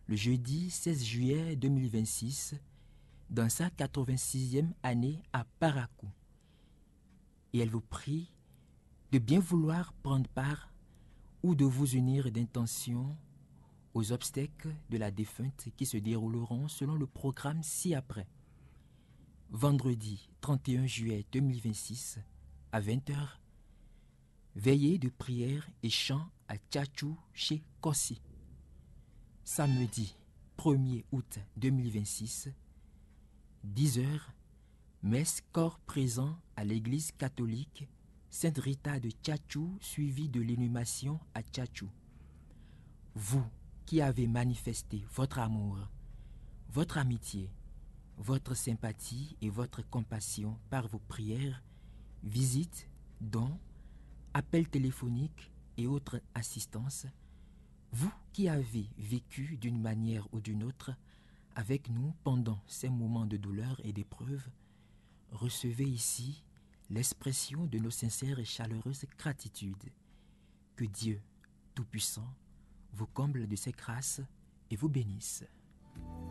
le jeudi 16 juillet 2026, dans sa 86e année à Parakou. Et elle vous prie de bien vouloir prendre part ou de vous unir d'intention aux obsèques de la défunte qui se dérouleront selon le programme ci-après. Vendredi 31 juillet 2026 à 20h, veillée de prière et chant à Tchatchou chez Kossi. Samedi 1er août 2026, 10h, messe corps présent à l'église catholique Sainte Rita de Tchatchou suivie de l'inhumation à Tchatchou. Vous qui avez manifesté votre amour, votre amitié, votre sympathie et votre compassion par vos prières, visites, dons, appels téléphoniques et autres assistances, vous qui avez vécu d'une manière ou d'une autre avec nous pendant ces moments de douleur et d'épreuve, recevez ici l'expression de nos sincères et chaleureuses gratitudes. Que Dieu Tout-Puissant vous comble de ses grâces et vous bénisse.